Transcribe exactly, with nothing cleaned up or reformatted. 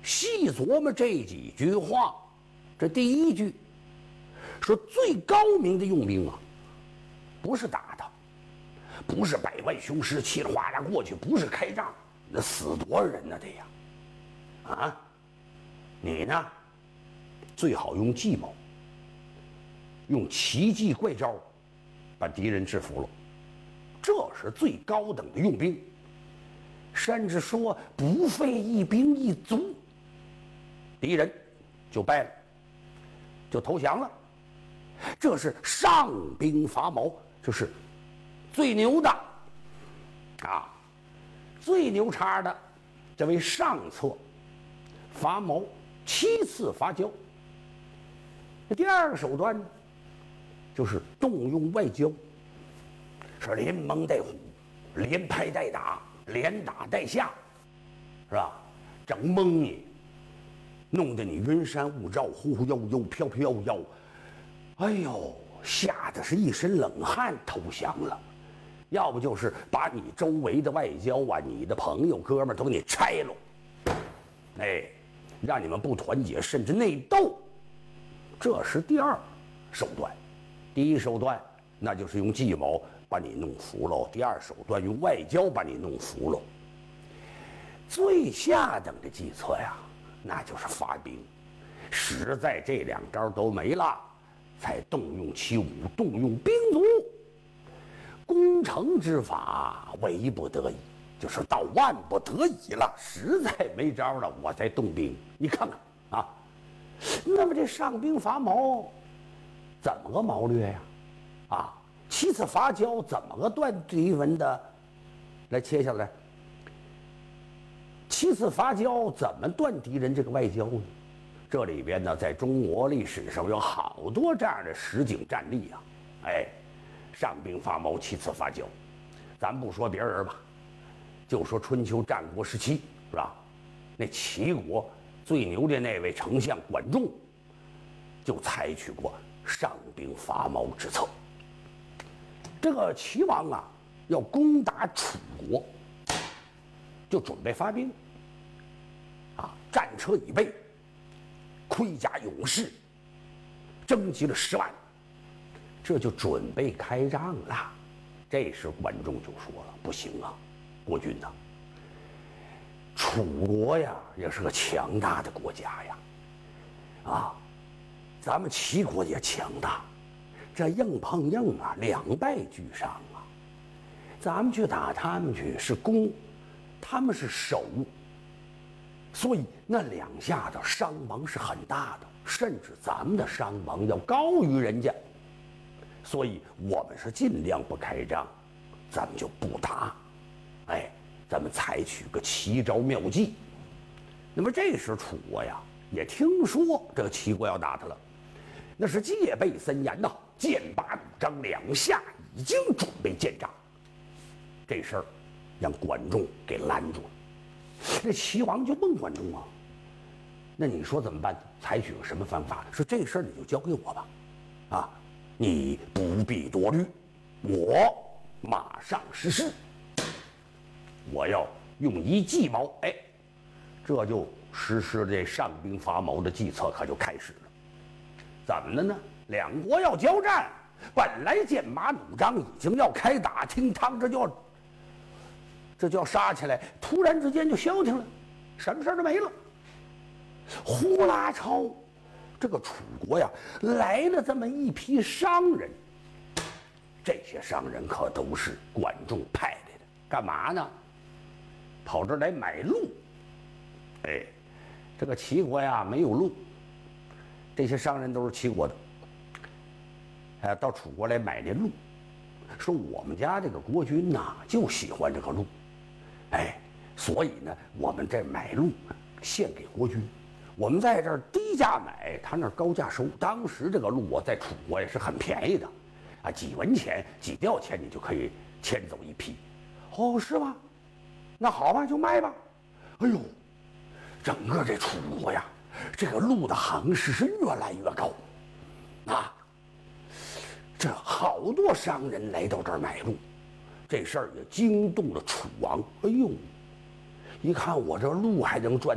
细琢磨这几句话，这第一句说最高明的用兵啊，不是打他，不是百万雄师气里哗啦过去，不是开仗，那死多少人呢？得呀，啊，你呢，最好用计谋，用奇技怪招，把敌人制服了，这是最高等的用兵。甚至说不费一兵一卒，敌人就败了，就投降了。这是上兵伐谋，就是最牛的啊，最牛叉的，这为上策。伐谋，其次伐交。第二个手段呢，就是动用外交，是连蒙带唬，连拍带打。连打带吓，是吧？整蒙你，弄得你云山雾罩，忽忽悠悠，飘飘摇摇。哎呦，吓得是一身冷汗，投降了。要不就是把你周围的外交啊，你的朋友哥们儿都给你拆了，哎，让你们不团结，甚至内斗。这是第二手段。第一手段那就是用计谋把你弄服喽，第二手段用外交把你弄服喽。最下等的计策呀，那就是发兵。实在这两招都没了，才动用其武，动用兵卒。攻城之法，唯不得已，就是到万不得已了，实在没招了，我才动兵。你看看啊，那么这上兵伐谋，怎么个谋略呀？啊？其次伐交，怎么个断敌人的？来切下来。其次伐交，怎么断敌人这个外交呢？这里边呢，在中国历史上有好多这样的实景战例啊。哎，上兵伐谋，其次伐交。咱不说别人吧，就说春秋战国时期，是吧？那齐国最牛的那位丞相管仲，就采取过上兵伐谋之策。这个齐王啊，要攻打楚国，就准备发兵，啊，战车已备，盔甲勇士，征集了十万，这就准备开仗了。这时管仲就说了：“不行啊，国君呐，楚国呀也是个强大的国家呀，啊，咱们齐国也强大。”这硬碰硬啊，两败俱伤啊！咱们去打他们去是攻，他们是守，所以那两下的伤亡是很大的，甚至咱们的伤亡要高于人家。所以我们是尽量不开张，咱们就不打。哎，咱们采取个奇招妙计。那么这时楚国呀，也听说这个齐国要打他了，那是戒备森严呐。剑拔弩张，两下已经准备建仗。这事儿让管仲给拦住了。这齐王就问管仲啊：“那你说怎么办？采取个什么方法？说这事儿你就交给我吧，啊，你不必多虑，我马上实施。我要用一计谋，哎，这就实施这上兵伐谋的计策，可就开始了。怎么的呢？两国要交战，本来剑拔弩张，已经要开打，听汤这就要这就要杀起来，突然之间就消停了，什么事都没了。呼啦超，这个楚国呀，来了这么一批商人，这些商人可都是管仲派来的，干嘛呢？跑这儿来买鹿。哎，这个齐国呀没有鹿，这些商人都是齐国的。哎，到楚国来买这鹿，说我们家这个国君呐就喜欢这个鹿，哎，所以呢，我们这买鹿献给国君，我们在这儿低价买，他那儿高价收。当时这个鹿啊，在楚国也是很便宜的，啊，几文钱、几吊钱你就可以牵走一匹。哦，是吗？那好吧，就卖吧。哎呦，整个这楚国呀，这个鹿的行市是越来越高，啊。这好多商人来到这儿买鹿，这事儿也惊动了楚王。哎呦，一看我这鹿还能赚